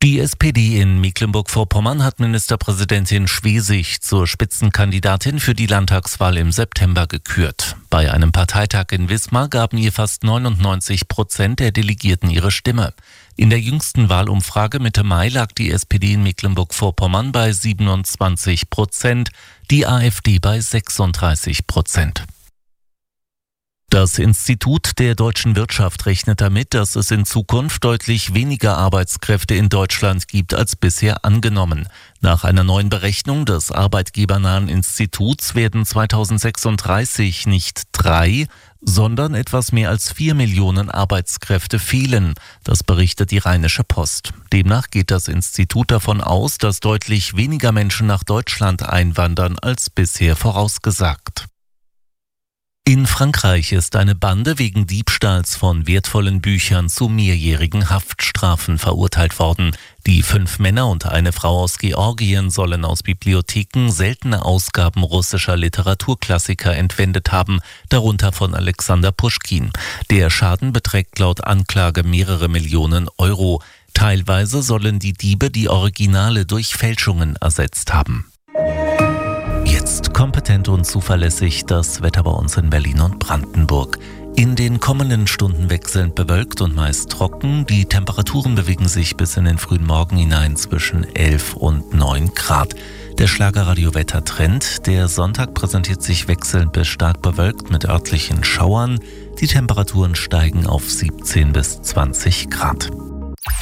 Die SPD in Mecklenburg-Vorpommern hat Ministerpräsidentin Schwesig zur Spitzenkandidatin für die Landtagswahl im September gekürt. Bei einem Parteitag in Wismar gaben ihr fast 99% der Delegierten ihre Stimme. In der jüngsten Wahlumfrage Mitte Mai lag die SPD in Mecklenburg-Vorpommern bei 27%, die AfD bei 36%. Das Institut der deutschen Wirtschaft rechnet damit, dass es in Zukunft deutlich weniger Arbeitskräfte in Deutschland gibt als bisher angenommen. Nach einer neuen Berechnung des arbeitgebernahen Instituts werden 2036 nicht 3, sondern etwas mehr als 4 Millionen Arbeitskräfte fehlen. Das berichtet die Rheinische Post. Demnach geht das Institut davon aus, dass deutlich weniger Menschen nach Deutschland einwandern als bisher vorausgesagt. In Frankreich ist eine Bande wegen Diebstahls von wertvollen Büchern zu mehrjährigen Haftstrafen verurteilt worden. Die 5 Männer und eine Frau aus Georgien sollen aus Bibliotheken seltene Ausgaben russischer Literaturklassiker entwendet haben, darunter von Alexander Puschkin. Der Schaden beträgt laut Anklage mehrere Millionen Euro. Teilweise sollen die Diebe die Originale durch Fälschungen ersetzt haben. Jetzt kompetent und zuverlässig das Wetter bei uns in Berlin und Brandenburg. In den kommenden Stunden wechselnd bewölkt und meist trocken. Die Temperaturen bewegen sich bis in den frühen Morgen hinein zwischen 11 und 9 Grad. Der Schlagerradio-Wettertrend. Der Sonntag präsentiert sich wechselnd bis stark bewölkt mit örtlichen Schauern. Die Temperaturen steigen auf 17 bis 20 Grad.